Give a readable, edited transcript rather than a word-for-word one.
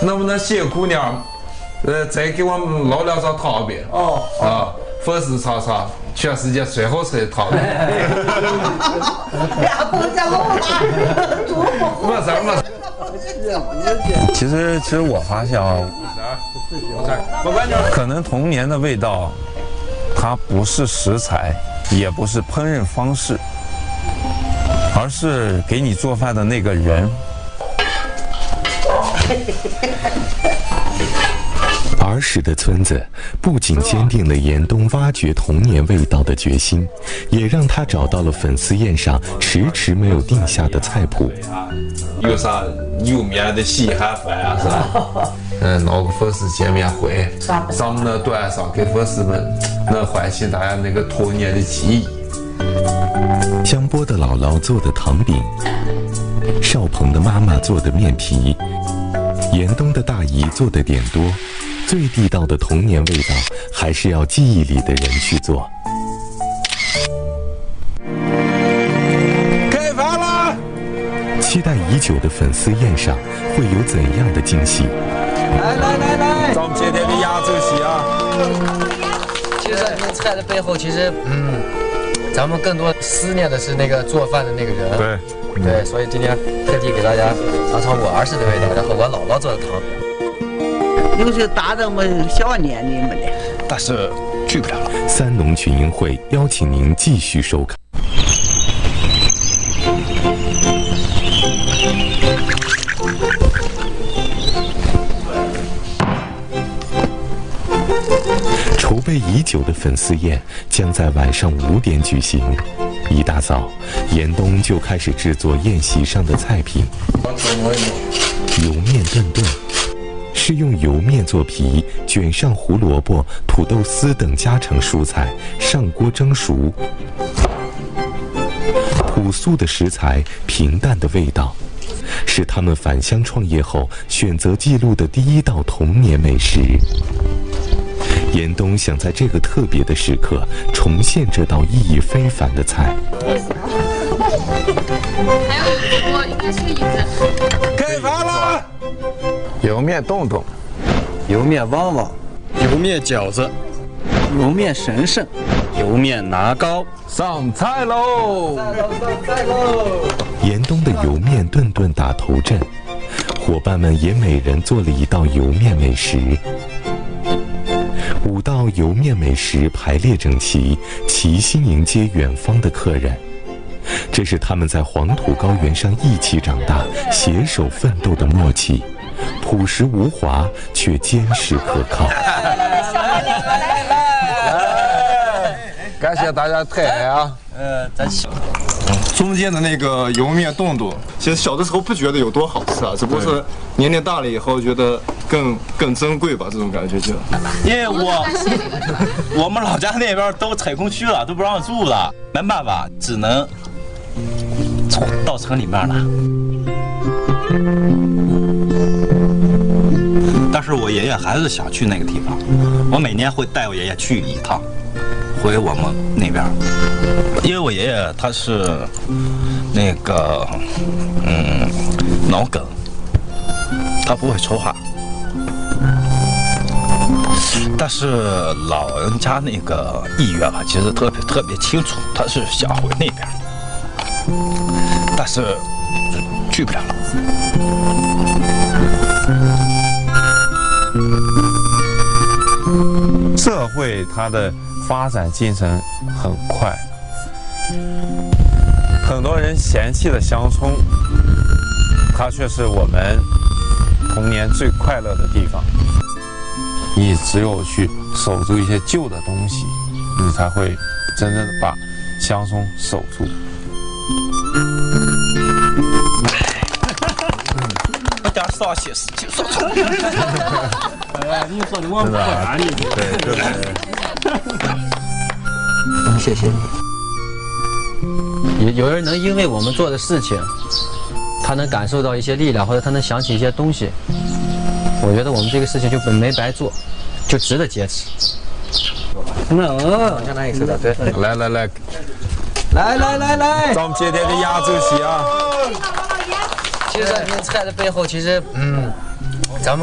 能不能谢姑娘，再给我们捞2勺汤饼？粉丝叉叉，全世界最好吃的汤饼。没事。 其实我发现啊，可能童年的味道，它不是食材，也不是烹饪方式，而是给你做饭的那个人。 儿时的村子不仅坚定了严冬挖掘童年味道的决心，也让他找到了粉丝宴上迟迟没有定下的菜谱。 有啥油面的稀罕饭啊，是吧？闹个粉丝见面会，咱们能端上给粉丝们，能唤起大家那个童年的记忆。 江波的姥姥做的糖饼，邵鹏的妈妈做的面皮，严冬的大姨做的点多。最地道的童年味道，还是要记忆里的人去做。 开饭了！ 期待已久的粉丝宴上会有怎样的惊喜？ 来，咱们今天的压轴戏啊！ 其实这名菜的背后，其实咱们更多思念的是那个做饭的那个人。对，所以今天特地给大家尝尝我儿时的味道，然后我姥姥做的汤。 有些大人们小年龄们的， 但是去不了了。 三农群英会邀请您继续收看。筹备已久的粉丝宴将在晚上5点举行。一大早，严冬就开始制作宴席上的菜品。油面炖炖。是用油面做皮，卷上胡萝卜、土豆丝等家常蔬菜，上锅蒸熟。朴素的食材，平淡的味道，是他们返乡创业后选择记录的第一道童年美食。严冬想在这个特别的时刻重现这道意义非凡的菜。 还有我应该是个椅子。 开饭了！ 油面冻冻， 油面汪汪，油面饺子， 油面神圣， 油面拿糕， 上菜喽！ 严冬的油面顿顿打头阵，伙伴们也每人做了一道油面美食。5道油面美食排列整齐，齐心迎接远方的客人。这是他们在黄土高原上一起长大、携手奋斗的默契，朴实无华却坚实可靠。 感谢大家抬爱啊！ 咱喜欢。 中间的那个油面冻冻，其实小的时候不觉得有多好吃啊，只不过是年龄大了以后觉得更珍贵吧，这种感觉就。 因为我们老家那边都采空区了，都不让住了，没办法，只能到城里面了。但是我爷爷还是想去那个地方，我每年会带我爷爷去一趟，回我们那边，因为我爷爷他是那个脑梗，他不会说话，但是老人家那个意愿吧，其实特别清楚，他是想回那边，但是去不了了。 社会它的发展进程很快，很多人嫌弃的乡村，它却是我们童年最快乐的地方。你只有去守住一些旧的东西，你才会真正的把乡村守住。 我点少些事情说出。 哎，你说的我不安利。 对。 谢谢你。有人能因为我们做的事情，他能感受到一些力量，或者他能想起一些东西，我觉得我们这个事情就没白做，就值得坚持。相当于是的，对。 来，咱们今天的压轴戏啊！ 其实这名菜的背后，其实咱们。